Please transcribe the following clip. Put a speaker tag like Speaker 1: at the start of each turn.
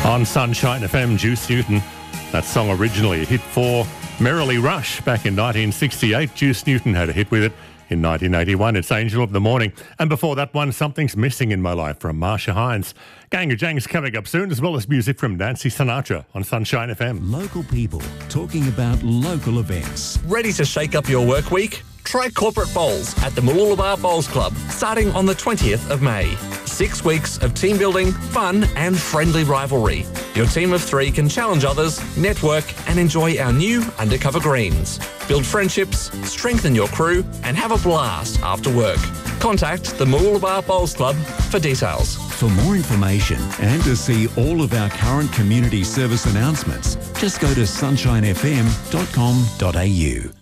Speaker 1: On Sunshine FM, Juice Newton. That song originally a hit for Merrily Rush back in 1968. Juice Newton had a hit with it in 1981. It's Angel of the Morning. And before that one, Something's Missing in My Life from Marsha Hines. Gang of Jangs coming up soon, as well as music from Nancy Sinatra on Sunshine FM.
Speaker 2: Local people talking about local events.
Speaker 3: Ready to shake up your work week? Try Corporate Bowls at the Mooloolaba Bowls Club starting on the 20th of May. 6 weeks of team building, fun and friendly rivalry. Your team of 3 can challenge others, network and enjoy our new undercover greens. Build friendships, strengthen your crew and have a blast after work. Contact the Mooloolaba Bowls Club for details.
Speaker 2: For more information and to see all of our current community service announcements, just go to sunshinefm.com.au.